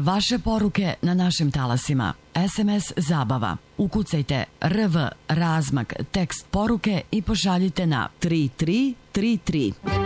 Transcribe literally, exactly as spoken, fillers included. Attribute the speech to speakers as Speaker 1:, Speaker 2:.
Speaker 1: vaše poruke na našim talasima. es em es Zabava. Ukucajte R V razmak tekst poruke i pošaljite na tri tri tri tri.